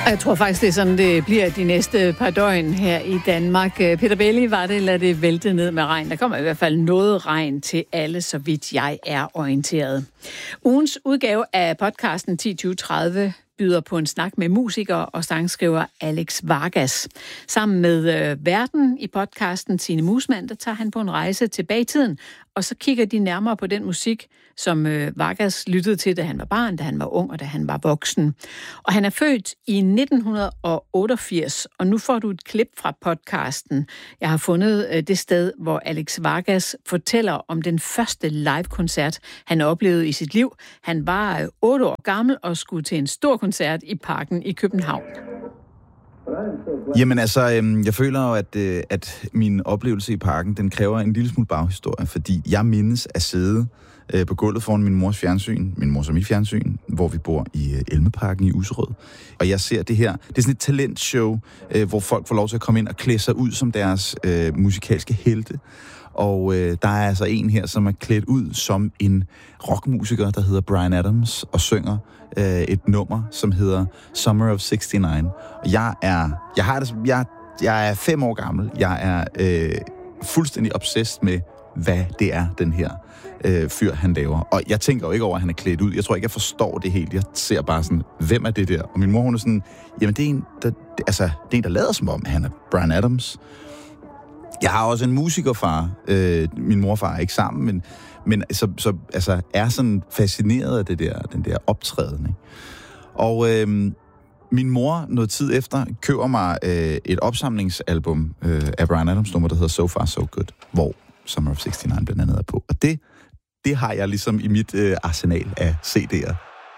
Jeg tror faktisk, det er sådan, det bliver de næste par døgn her i Danmark. Peter Belli, var det, lad det vælte ned med regn. Der kommer i hvert fald noget regn til alle, så vidt jeg er orienteret. Ugens udgave af podcasten 10-20-30 byder på en snak med musiker og sangskriver Alex Vargas. Sammen med værten i podcasten Tine Musmann, der tager han på en rejse tilbage i tiden, og så kigger de nærmere på den musik, som Vargas lyttede til, da han var barn, da han var ung og da han var voksen. Og han er født i 1988, og nu får du et klip fra podcasten. Jeg har fundet det sted, hvor Alex Vargas fortæller om den første live-koncert, han oplevede i sit liv. Han var 8 år gammel og skulle til en stor koncert i Parken i København. Jamen altså, jeg føler jo, at min oplevelse i Parken, den kræver en lille smule baghistorie, fordi jeg mindes at sidde på gulvet foran min mors fjernsyn, min mors og mit fjernsyn, hvor vi bor i Elmeparken i Usserød. Og jeg ser det her, det er sådan et talentshow, hvor folk får lov til at komme ind og klæde sig ud som deres musikalske helte. Og der er altså en her, som er klædt ud som en rockmusiker, der hedder Bryan Adams, og synger et nummer, som hedder Summer of 69. Og jeg er 5 år gammel. Jeg er fuldstændig obsessed med, hvad det er, den her fyr, han laver. Og jeg tænker jo ikke over, at han er klædt ud. Jeg tror ikke, jeg forstår det helt. Jeg ser bare sådan, hvem er det der? Og min mor, hun er sådan, jamen det er en, der lader som om, han er Bryan Adams. Jeg har også en musikerfar. Min morfar er ikke sammen, men så er sådan fascineret af den der optræden. Ikke? Og min mor, noget tid efter, køber mig et opsamlingsalbum af Bryan Adams nummer, der hedder So Far So Good, hvor Summer of 69 blandt andet er på. Og det har jeg ligesom i mit arsenal af CD'er.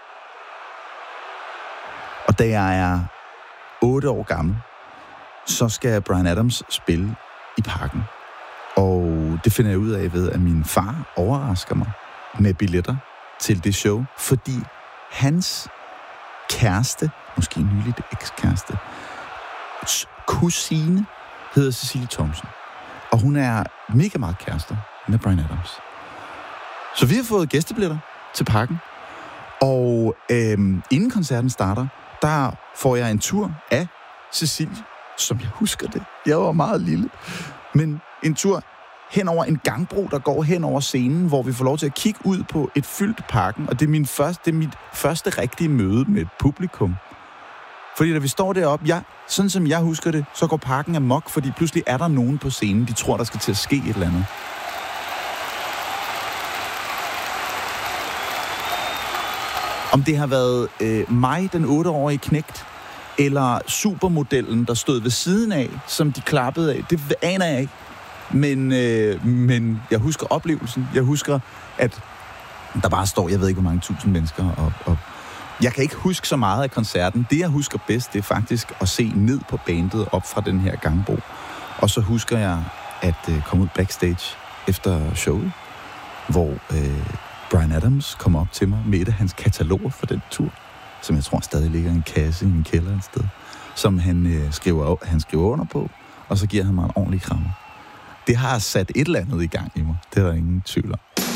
Og da jeg er 8 år gammel, så skal Bryan Adams spille i Parken. Og det finder jeg ud af ved, at min far overrasker mig med billetter til det show, fordi hans kæreste, måske nyligt ekskæreste, kusine, hedder Cecilie Thomsen. Og hun er mega meget kærester med Bryan Adams. Så vi har fået gæstebilletter til Parken. Og inden koncerten starter, der får jeg en tur af Cecilie, som jeg husker det. Jeg var meget lille. Men en tur hen over en gangbro, der går hen over scenen, hvor vi får lov til at kigge ud på et fyldt Parken. Og det er mit første rigtige møde med et publikum. Fordi da vi står deroppe, sådan som jeg husker det, så går Parken amok, fordi pludselig er der nogen på scenen, de tror, der skal til at ske et eller andet. Om det har været mig, den 8-årige knægt, eller supermodellen, der stod ved siden af, som de klappede af, det aner jeg ikke. Men jeg husker oplevelsen. Jeg husker, at der bare står, jeg ved ikke, hvor mange tusind mennesker og jeg kan ikke huske så meget af koncerten. Det, jeg husker bedst, det er faktisk at se ned på bandet op fra den her gangbro. Og så husker jeg at komme ud backstage efter showet, hvor Bryan Adams kom op til mig med et af hans kataloger for den tur, som jeg tror stadig ligger i en kasse i en kælder et sted, som han skriver under på, og så giver han mig en ordentlig krammer. Det har sat et eller andet i gang i mig. Det er der ingen tvivl om.